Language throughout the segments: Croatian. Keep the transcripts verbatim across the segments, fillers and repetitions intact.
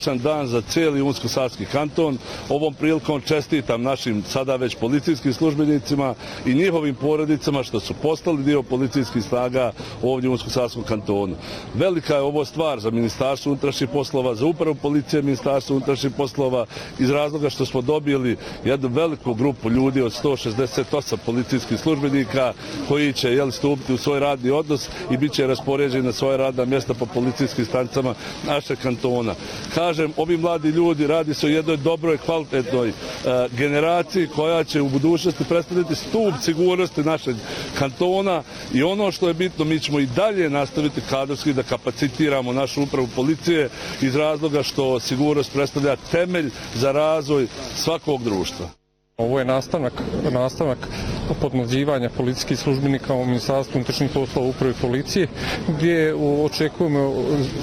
Dan za cijeli Unsko-Sanski kanton. Ovom prilikom čestitam našim sada već policijskim službenicima i njihovim porodicama što su postali dio policijskih snaga ovdje u Unsko-Sanskom kantonu. Velika je ovo stvar za Ministarstvo unutrašnjih poslova, za upravu policije Ministarstva unutrašnjih poslova iz razloga što smo dobili jednu veliku grupu ljudi od sto šezdeset osam policijskih službenika koji će jel, stupiti u svoj radni odnos i bit će raspoređeni na svoje radna mjesta po policijskim stanicama našeg kantona. Kažem, ovi mladi ljudi radi se o jednoj dobroj, kvalitetnoj e, generaciji koja će u budućnosti predstaviti stup sigurnosti našeg kantona i ono što je bitno, mi ćemo i dalje nastaviti kadrovski da kapacitiramo našu upravu policije iz razloga što sigurnost predstavlja temelj za razvoj svakog društva. Ovo je nastavak, nastavak podmlađivanja policijskih službenika u Ministarstvu unutrašnjih poslova uprave policije, gdje očekujemo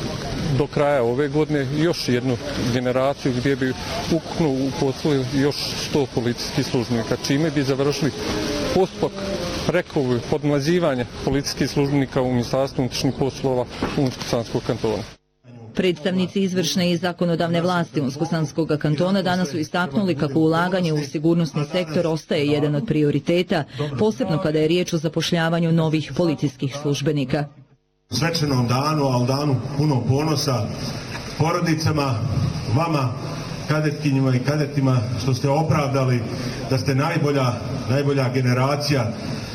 do kraja ove godine još jednu generaciju gdje bi ukupno uposlili još sto policijskih službenika, čime bi završili postupak rekao podmlađivanja policijskih službenika u Ministarstvu unutrašnjih poslova Unsko-Sanskog kantona. Predstavnici izvršne i zakonodavne vlasti Unsko-Sanskog kantona danas su istaknuli kako ulaganje u sigurnosni sektor ostaje jedan od prioriteta, posebno kada je riječ o zapošljavanju novih policijskih službenika. Svečanom danu, ali danu puno ponosa porodicama, vama, kadetkinjima i kadetima, što ste opravdali da ste najbolja, najbolja generacija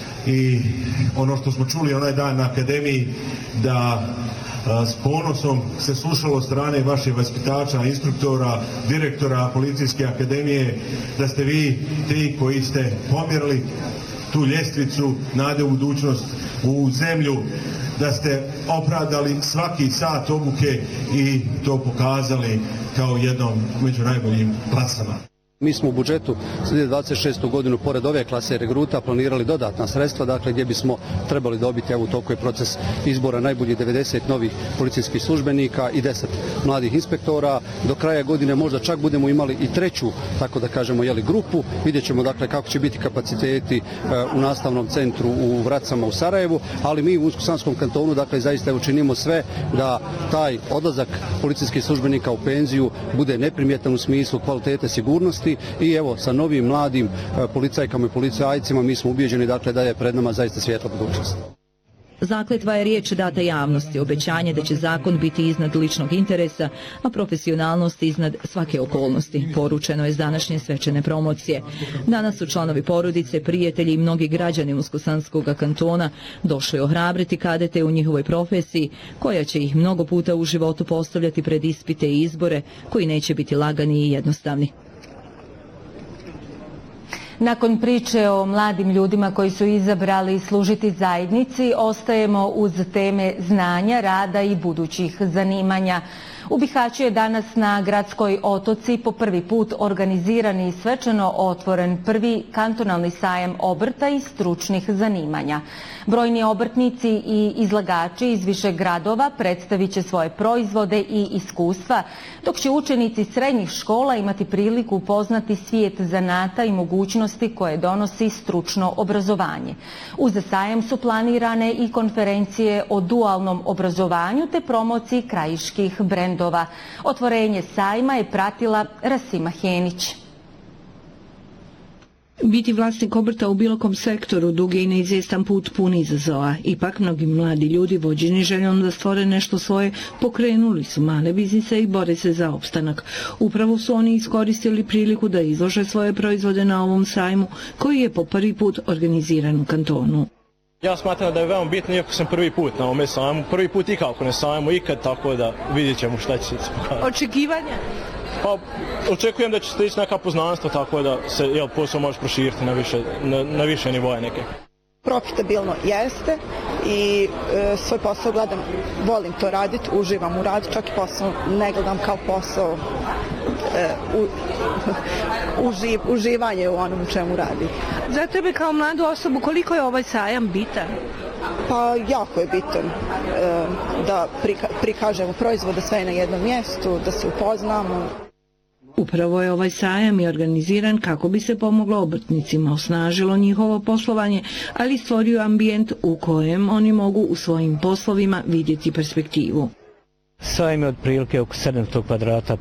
i ono što smo čuli onaj dan na akademiji, da s ponosom se slušalo od strane vaših vaspitača, instruktora, direktora policijske akademije, da ste vi ti koji ste pomjerili tu ljestvicu nade u budućnost u zemlju, da ste opravdali svaki sat obuke i to pokazali kao jednom među najboljim klasama. Mi smo u budžetu za dvije tisuće dvadeset šestu godinu pored ove klase regruta planirali dodatna sredstva, dakle gdje bismo trebali dobiti, evo u toku je proces izbora najboljih devedeset novih policijskih službenika i deset mladih inspektora. Do kraja godine možda čak budemo imali i treću, tako da kažemo, jeli, grupu. Vidjet ćemo dakle kako će biti kapaciteti u nastavnom centru u Vracama u Sarajevu, ali mi u Unsko-Sanskom kantonu dakle zaista učinimo sve da taj odlazak policijskih službenika u penziju bude neprimjetan u smislu kvalitete sigurnosti. I evo, sa novim mladim policajkama i policajcima mi smo ubijeđeni dakle, da je pred nama zaista svijetla budućnost. Zakletva je riječ data javnosti, obećanje da će zakon biti iznad ličnog interesa, a profesionalnost iznad svake okolnosti. Poručeno je s današnje svečane promocije. Danas su članovi porodice, prijatelji i mnogi građani Unsko-Sanskog kantona došli ohrabriti kadete u njihovoj profesiji, koja će ih mnogo puta u životu postavljati pred ispite i izbore, koji neće biti lagani i jednostavni. Nakon priče o mladim ljudima koji su izabrali služiti zajednici, ostajemo uz teme znanja, rada i budućih zanimanja. U Bihaću je danas na gradskoj otoci po prvi put organiziran i svečano otvoren prvi kantonalni sajam obrta i stručnih zanimanja. Brojni obrtnici i izlagači iz više gradova predstavit će svoje proizvode i iskustva, dok će učenici srednjih škola imati priliku upoznati svijet zanata i mogućnosti koje donosi stručno obrazovanje. Uz sajam su planirane i konferencije o dualnom obrazovanju te promociji krajiških brendova. Otvorenje sajma je pratila Rasima Henić. Biti vlasnik obrta u bilo kom sektoru dug je i neizvjestan put pun izazova. Ipak mnogi mladi ljudi vođeni željom da stvore nešto svoje pokrenuli su male biznise i bore se za opstanak. Upravo su oni iskoristili priliku da izlože svoje proizvode na ovom sajmu koji je po prvi put organiziran u kantonu. Ja smatram da je veoma bitno, iako sam prvi put na ovome sajmu, prvi put ikako ne sajmu ikad, tako da vidjet ćemo šta će se pokazati. Očekivanja? Pa, očekujem da će se ići neka poznanstva, tako da se jel, posao može proširiti na više, na, na više nivoje neke. Profitabilno jeste i e, svoj posao gledam, volim to raditi, uživam u radu, čak i posao ne gledam kao posao, e, u, uživ, uživanje u onom čemu radi. Za tebe kao mladu osobu koliko je ovaj sajam bitan? Pa jako je bitan e, da prika, prikažemo proizvode sve na jednom mjestu, da se upoznamo. Upravo je ovaj sajam i organiziran kako bi se pomoglo obrtnicima, osnažilo njihovo poslovanje, ali stvorio ambijent u kojem oni mogu u svojim poslovima vidjeti perspektivu. Sajam je otprilike oko sedamsto kvadrata